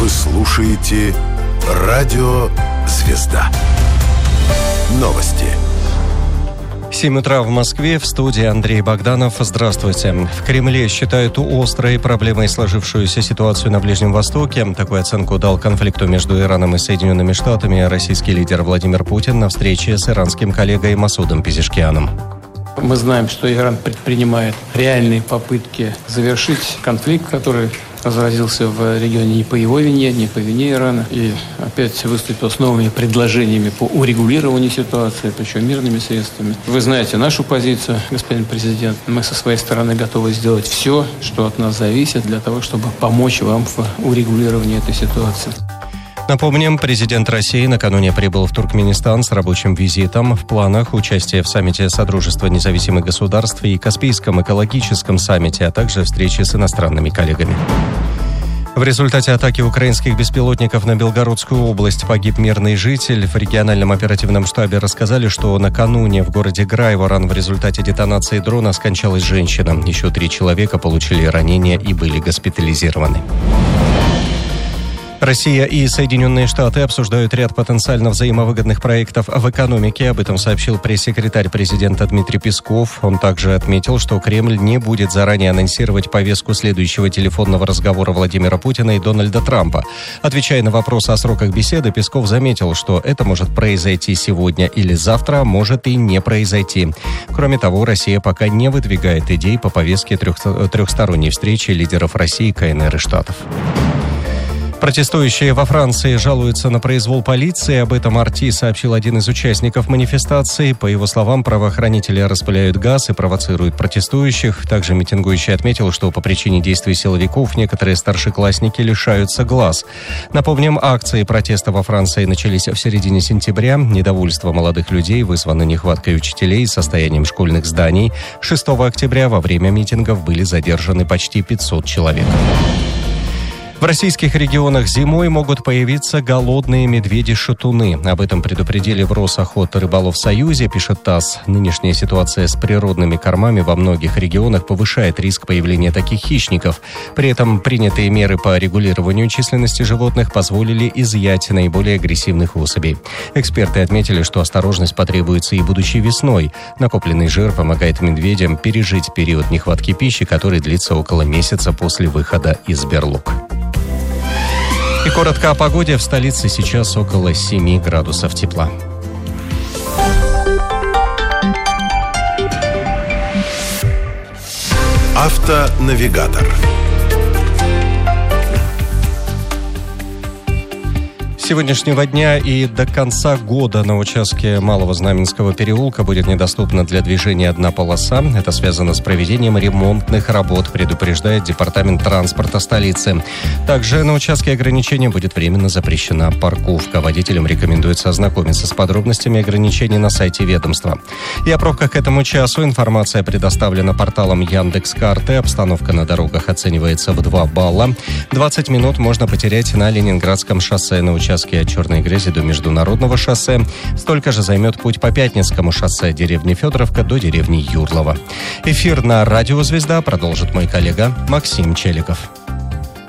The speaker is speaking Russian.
Вы слушаете Радио Звезда. Новости. 7 утра в Москве, в студии Андрей Богданов. Здравствуйте. В Кремле считают острой проблемой сложившуюся ситуацию на Ближнем Востоке. Такую оценку дал конфликту между Ираном и Соединенными Штатами российский лидер Владимир Путин на встрече с иранским коллегой Масудом Пезешкианом. Мы знаем, что Иран предпринимает реальные попытки завершить конфликт, который разразился в регионе не по его вине, не по вине Ирана. И опять выступил с новыми предложениями по урегулированию ситуации, причем мирными средствами. Вы знаете нашу позицию, господин президент. Мы со своей стороны готовы сделать все, что от нас зависит, для того, чтобы помочь вам в урегулировании этой ситуации. Напомним, президент России накануне прибыл в Туркменистан с рабочим визитом. В планах участие в саммите Содружества независимых государств и Каспийском экологическом саммите, а также встречи с иностранными коллегами. В результате атаки украинских беспилотников на Белгородскую область погиб мирный житель. В региональном оперативном штабе рассказали, что накануне в городе Грайворон в результате детонации дрона скончалась женщина. Еще 3 человека получили ранения и были госпитализированы. Россия и Соединенные Штаты обсуждают ряд потенциально взаимовыгодных проектов в экономике. Об этом сообщил пресс-секретарь президента Дмитрий Песков. Он также отметил, что Кремль не будет заранее анонсировать повестку следующего телефонного разговора Владимира Путина и Дональда Трампа. Отвечая на вопрос о сроках беседы, Песков заметил, что это может произойти сегодня или завтра, а может и не произойти. Кроме того, Россия пока не выдвигает идей по повестке трехсторонней встречи лидеров России, КНР и Штатов. Протестующие во Франции жалуются на произвол полиции. Об этом RT сообщил один из участников манифестации. По его словам, правоохранители распыляют газ и провоцируют протестующих. Также митингующий отметил, что по причине действий силовиков некоторые старшеклассники лишаются глаз. Напомним, акции протеста во Франции начались в середине сентября. Недовольство молодых людей вызвано нехваткой учителей и состоянием школьных зданий. 6 октября во время митингов были задержаны почти 500 человек. В российских регионах зимой могут появиться голодные медведи-шатуны. Об этом предупредили в Росохотрыболовсоюзе, пишет ТАСС. Нынешняя ситуация с природными кормами во многих регионах повышает риск появления таких хищников. При этом принятые меры по регулированию численности животных позволили изъять наиболее агрессивных особей. Эксперты отметили, что осторожность потребуется и будущей весной. Накопленный жир помогает медведям пережить период нехватки пищи, который длится около месяца после выхода из берлог. И коротко о погоде. В столице сейчас около 7 градусов тепла. Автонавигатор. С сегодняшнего дня и до конца года на участке Малого Знаменского переулка будет недоступна для движения одна полоса. Это связано с проведением ремонтных работ, предупреждает Департамент транспорта столицы. Также на участке ограничения будет временно запрещена парковка. Водителям рекомендуется ознакомиться с подробностями ограничений на сайте ведомства. И о пробках к этому часу информация предоставлена порталом Яндекс.Карты. Обстановка на дорогах оценивается в 2 балла. 20 минут можно потерять на Ленинградском шоссе на участке от Черной Грязи до Международного шоссе. Столько же займет путь по Пятницкому шоссе деревни Федоровка до деревни Юрлова. Эфир на Радио Звезда продолжит мой коллега Максим Челиков.